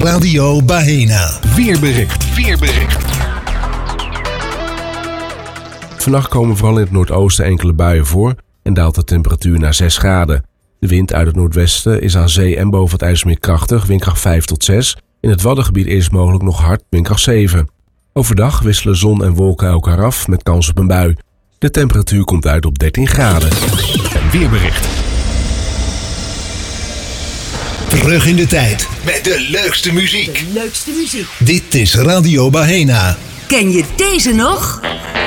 Radio Bahena. Weerbericht. Vannacht komen vooral in het noordoosten enkele buien voor en daalt de temperatuur naar 6 graden. De wind uit het noordwesten is aan zee en boven het IJsselmeer krachtig, windkracht 5 tot 6. In het Waddengebied is mogelijk nog hard, windkracht 7. Overdag wisselen zon en wolken elkaar af met kans op een bui. De temperatuur komt uit op 13 graden. Weerbericht. Terug in de tijd met de leukste muziek. De leukste muziek. Dit is Radio Bahena. Ken je deze nog?